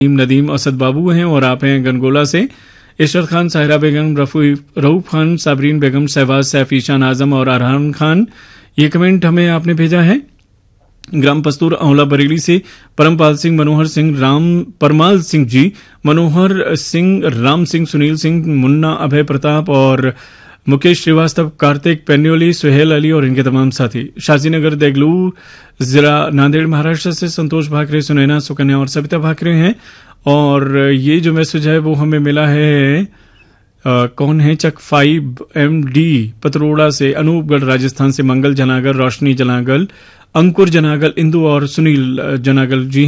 नदीम असद बाबू हैं और आप हैं गनगोला से। इशरत खान, साहिरा बेगम, रऊफ खान, साबरीन बेगम, शहबाज सैफ, ईशान आजम और अरहान खान, ये कमेंट हमें आपने भेजा है। ग्राम पस्तूर औला बरेली से परमपाल सिंह, मनोहर सिंह, परमाल सिंह जी, मनोहर सिंह, राम सिंह, सुनील सिंह, मुन्ना, अभय प्रताप और मुकेश श्रीवास्तव, कार्तिक पेन्योली, सुहेल अली और इनके तमाम साथी। शाजीनगर देगलू जिला नांदेड़ महाराष्ट्र से संतोष भाकरे, सुनैना, सुकन्या और सविता भाकरे हैं। और ये जो मैसेज है वो हमें मिला है कौन है, चक 5MD पतरोड़ा से, अनूपगढ़ राजस्थान से मंगल जनागल, रोशनी जनागल, अंकुर जनागल, इंदु और सुनील जनागल जी।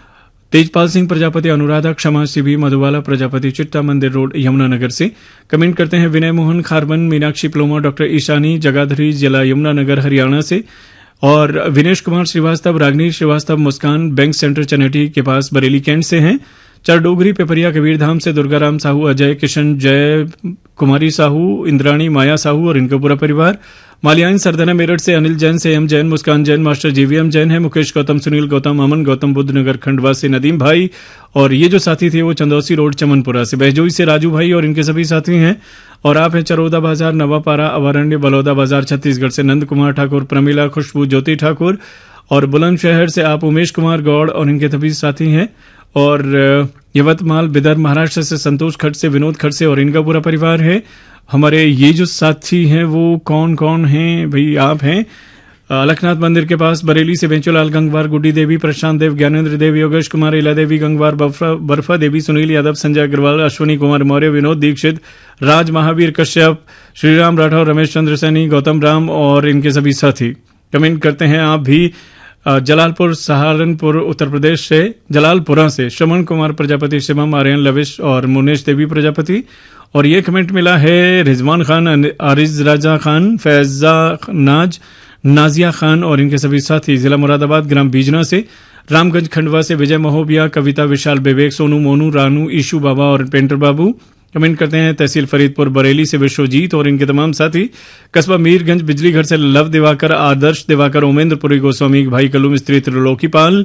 तेजपाल सिंह प्रजापति, अनुराधा, क्षमा सिभी, मधुबाला प्रजापति, चिट्टा मंदिर रोड, यमुनानगर से कमेंट करते हैं। विनय मोहन खारबन, मीनाक्षी प्लोमा, डॉक्टर ईशानी जगाधरी, जिला यमुनानगर हरियाणा से। और विनेश कुमार श्रीवास्तव, रागनी श्रीवास्तव, मुस्कान बैंक सेंटर चनेटी के पास बरेली कैंट से हैं। चरडोगरी, पेपरिया, कबीरधाम से दुर्गाराम साहू, अजय किशन, जय कुमारी साहू, इंद्राणी, माया साहू और इनका पूरा परिवार। मालियान सरदना मेरठ से अनिल जैन, से एम जैन, मुस्कान जैन, मास्टर जीवीएम जैन है। मुकेश गौतम, सुनील गौतम, अमन गौतम, बुद्धनगर खंडवा से नदीम भाई। और ये जो साथी थे वो चंदौसी रोड चमनपुरा से, बहजोई से राजू भाई और इनके सभी साथी हैं। और आप हैं चरौदा बाजार, नवापारा, अवारण्य, बलौदा बाजार, छत्तीसगढ़ से नंद कुमार ठाकुर, प्रमिला, खुशबू, ज्योति ठाकुर। और बुलंदशहर से आप उमेश कुमार गौड़ और इनके सभी साथी हैं। और यवतमाल विदर्भ महाराष्ट्र से संतोष खट से, विनोद खट से और इनका पूरा परिवार है। हमारे ये जो साथी हैं वो कौन कौन हैं भाई? आप हैं अलखनाथ मंदिर के पास बरेली से बेंचोलाल गंगवार, गुड्डी देवी, प्रशांत देव, ज्ञानेंद्र देव, योगेश कुमार, इला देवी गंगवार, बर्फा देवी, सुनील यादव, संजय अग्रवाल, अश्विनी कुमार मौर्य, विनोद दीक्षित, राज महावीर कश्यप, श्रीराम राठौर, रमेश चंद्र सैनी, गौतम राम और इनके सभी साथी। कमेंट करते हैं आप भी जलालपुर, सहारनपुर, उत्तर प्रदेश से, जलालपुरा से श्रवण कुमार प्रजापति, शिवम, आर्यन, लविश और मुनेश देवी प्रजापति। और ये कमेंट मिला है रिजवान खान, आरिज राजा खान, फैजा नाज, नाजिया खान और इनके सभी साथी। जिला मुरादाबाद, ग्राम बीजना से, रामगंज खंडवा से विजय महोबिया, कविता, विशाल, विवेक, सोनू, मोनू, रानू, ईशू बाबा और पेंटर बाबू। कमेंट करते हैं तहसील फरीदपुर बरेली से विश्वजीत और इनके तमाम साथी। कस्बा मीरगंज बिजली घर से लव दिवाकर, आदर्श दिवाकर, ओमेंद्रपुरी गोस्वामी, भाई कल्लू मिस्त्री, त्रिलोकीपाल।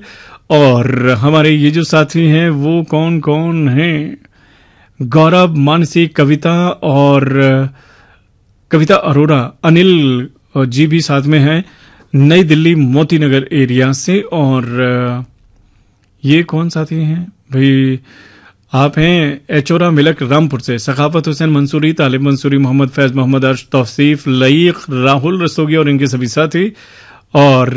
और हमारे ये जो साथी हैं वो कौन कौन हैं? गौरव, मानसी, कविता और कविता अरोड़ा, अनिल जी भी साथ में हैं, नई दिल्ली मोती नगर एरिया से। और ये कौन साथी हैं भाई? आप हैं एचोरा मिलक रामपुर से, सखाफत हुसैन मंसूरी, तालिब मंसूरी, मोहम्मद फैज, मोहम्मद अर्श, तौसीफ, लईक, राहुल रस्तोगी और इनके सभी साथी। और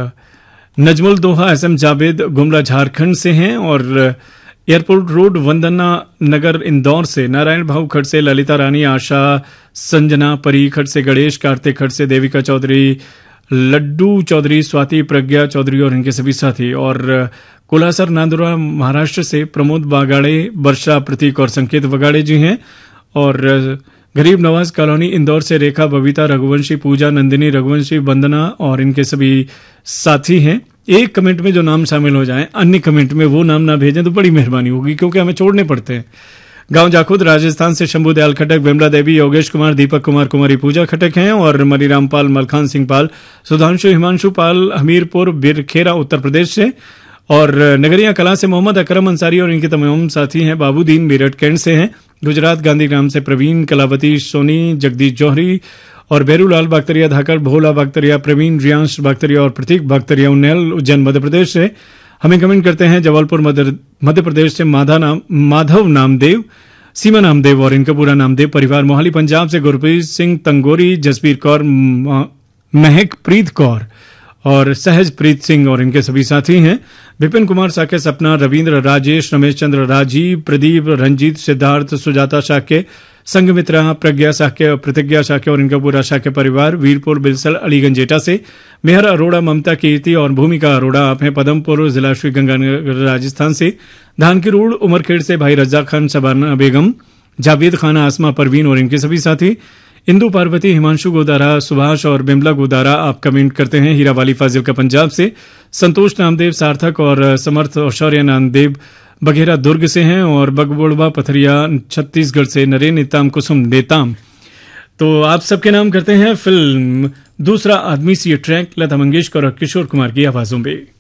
नजमुल दोहा, SM जावेद, गुमला झारखंड से हैं। और एयरपोर्ट रोड, वंदना नगर इंदौर से नारायण भाऊ खट से, ललिता रानी, आशा, संजना, परी खट से, गणेश, कार्तिक खट से, देविका चौधरी, लड्डू चौधरी, स्वाति, प्रज्ञा चौधरी और इनके सभी साथी। और कोलासर नांदुरा महाराष्ट्र से प्रमोद बागाड़े, वर्षा, प्रतीक और संकेत वगाड़े जी हैं। और गरीब नवाज कॉलोनी इंदौर से रेखा, बबीता, रघुवंशी, पूजा, नंदिनी, रघुवंशी, वंदना और इनके सभी साथी हैं। एक कमेंट में जो नाम शामिल हो जाएं, अन्य कमेंट में वो नाम ना भेजें तो बड़ी मेहरबानी होगी, क्योंकि हमें छोड़ने पड़ते हैं। गांव जाखुद राजस्थान से शंभू दयाल खटक, विमला देवी, योगेश कुमार, दीपक कुमार, कुमारी पूजा खटक हैं। और मनीराम पाल, मलखान सिंह पाल, सुधांशु, हिमांशु पाल, हमीरपुर बिरखेरा उत्तर प्रदेश से। और नगरिया कला से मोहम्मद अकरम अंसारी और इनके तमाम साथी हैं। बाबूदीन मेरठ कैंट से हैं। गुजरात गांधीग्राम से प्रवीण, कलावती, सोनी, जगदीश जौहरी और बेरूलाल बागतरिया, धाकड़, भोला बागतरिया, प्रवीण, रियांश बागतरिया और प्रतीक बागतरिया, उन्नैल, उज्जैन मध्य प्रदेश से। हमें कमेंट करते हैं जबलपुर मध्य प्रदेश से माधव नामदेव, सीमा नामदेव और इनका पूरा नामदेव परिवार। मोहाली पंजाब से गुरप्रीत सिंह तंगोरी, जसबीर कौर, महक प्रीत कौर और सहज प्रीत सिंह और इनके सभी साथी हैं। विपिन कुमार साके, सपना, रविंद्र, राजेश, रमेश चंद्र, राजीव, प्रदीप, रंजीत, सिद्धार्थ, सुजाता साके, संगमित्रा, प्रज्ञा साके, प्रतिज्ञा साके और इनका पूरा साके परिवार। वीरपुर बिलसल, अलीगंज एटा से मेहर अरोड़ा, ममता, कीर्ति और भूमिका अरोड़ा। आप हैं पदमपुर, जिला श्री गंगानगर राजस्थान से। धान की रोड, उमरखेड़ से भाई रज्जा खान, शबाना बेगम, जावेद खान, आसमा परवीन और इनके सभी साथी। इंदु पार्वती, हिमांशु गोदारा, सुभाष और बिमला गोदारा आप कमेंट करते हैं हीरा वाली फाजिल का पंजाब से। संतोष नामदेव, सार्थक और समर्थ और शौर्य नामदेव बघेरा दुर्ग से हैं। और बगबोड़वा पथरिया छत्तीसगढ़ से नरेन निताम, कुसुम नेताम। तो आप सबके नाम करते हैं। फिल्म दूसरा आदमी से ये ट्रैक लता मंगेशकर और किशोर कुमार की आवाजों में।